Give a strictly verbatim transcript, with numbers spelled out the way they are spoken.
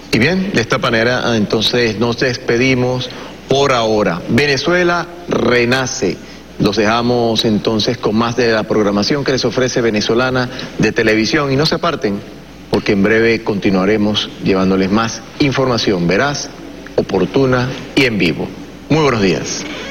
Y bien, de esta manera entonces nos despedimos por ahora. Venezuela renace. Los dejamos entonces con más de la programación que les ofrece Venezolana de Televisión. Y no se aparten, porque en breve continuaremos llevándoles más información veraz, oportuna y en vivo. Muy buenos días.